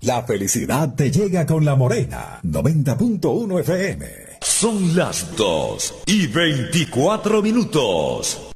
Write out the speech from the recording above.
La felicidad te llega con La Morena, 90.1 FM. Son las 2:24.